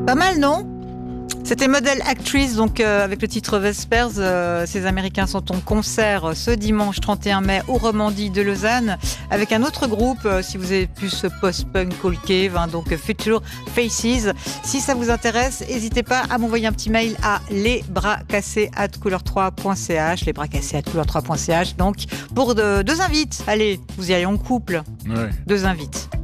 Pas mal, non ? C'était Model Actress, donc avec le titre Vespers. Ces Américains sont en concert ce dimanche 31 mai au Romandie de Lausanne avec un autre groupe, si vous avez plus post-punk Cold Cave, donc Future Faces. Si ça vous intéresse, n'hésitez pas à m'envoyer un petit mail à lesbrascassés@couleur3.ch, lesbrascassés@couleur3.ch, donc pour deux invites. Allez, vous y allez en couple. Ouais. 2 invites.